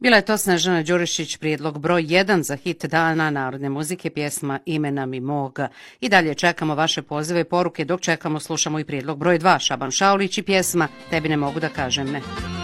Bila je to Snežana Đurišić, prijedlog broj 1 za hit Dana narodne muzike, pjesma Imena mi moga. I dalje čekamo vaše pozive i poruke, dok čekamo slušamo i prijedlog broj 2, Šaban Šaulić i pjesma Tebi ne mogu da kažem ne.